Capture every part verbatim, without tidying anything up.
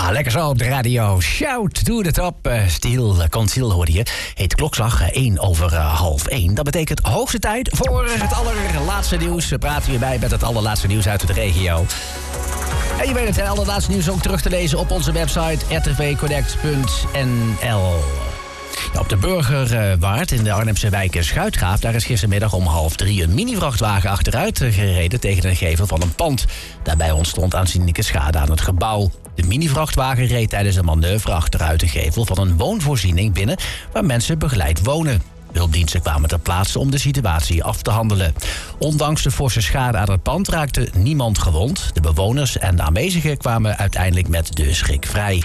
Ja, lekker zo op de radio. Shout to the top. Uh, Stiel, uh, Conceal hoorde je. Heet klokslag uh, één over uh, half één. Dat betekent hoogste tijd voor het allerlaatste nieuws. We praten hierbij met het allerlaatste nieuws uit de regio. En je weet het, het allerlaatste nieuws ook terug te lezen op onze website r t v connect punt n l. Ja, op de Burgerwaard in de Arnhemse wijk Schuitgraaf... daar is gistermiddag om half drie een mini-vrachtwagen achteruit gereden... tegen een gevel van een pand. Daarbij ontstond aanzienlijke schade aan het gebouw. De mini-vrachtwagen reed tijdens een manoeuvre achteruit de gevel... van een woonvoorziening binnen waar mensen begeleid wonen. Hulpdiensten kwamen ter plaatse om de situatie af te handelen. Ondanks de forse schade aan het pand raakte niemand gewond. De bewoners en de aanwezigen kwamen uiteindelijk met de schrik vrij.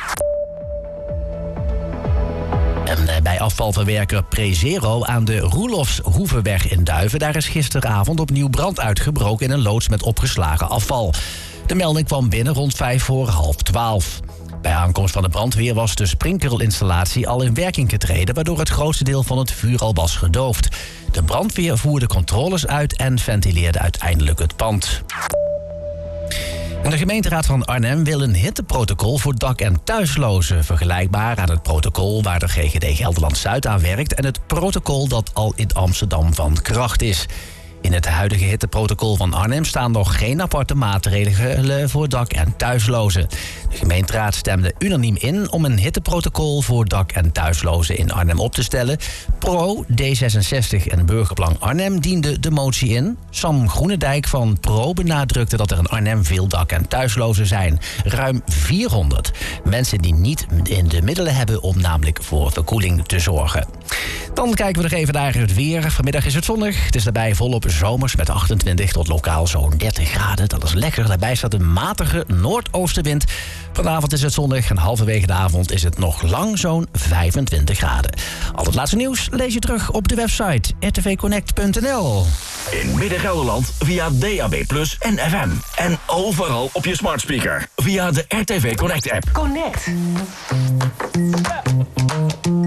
En bij afvalverwerker Prezero aan de Roelofshoevenweg in Duiven... daar is gisteravond opnieuw brand uitgebroken in een loods met opgeslagen afval. De melding kwam binnen rond vijf voor half twaalf. Bij aankomst van de brandweer was de sprinkelinstallatie al in werking getreden... waardoor het grootste deel van het vuur al was gedoofd. De brandweer voerde controles uit en ventileerde uiteindelijk het pand. En de gemeenteraad van Arnhem wil een hitteprotocol voor dak- en thuislozen... vergelijkbaar aan het protocol waar de G G D Gelderland-Zuid aan werkt... en het protocol dat al in Amsterdam van kracht is. In het huidige hitteprotocol van Arnhem staan nog geen aparte maatregelen voor dak- en thuislozen. De gemeenteraad stemde unaniem in om een hitteprotocol voor dak- en thuislozen in Arnhem op te stellen. Pro, D zesenzestig en Burgerbelang Arnhem dienden de motie in. Sam Groenendijk van Pro benadrukte dat er in Arnhem veel dak- en thuislozen zijn. Ruim vierhonderd. Mensen die niet in de middelen hebben om namelijk voor verkoeling te zorgen. Dan kijken we nog even naar het weer. Vanmiddag is het zonnig. Het is daarbij volop zomers met achtentwintig tot lokaal zo'n dertig graden. Dat is lekker. Daarbij staat een matige noordoostenwind. Vanavond is het zonnig en halverwege de avond is het nog lang zo'n vijfentwintig graden. Al het laatste nieuws lees je terug op de website r t v connect punt n l. In Midden-Gelderland via D A B plus, en F M. En overal op je smart speaker via de R T V Connect app. Connect.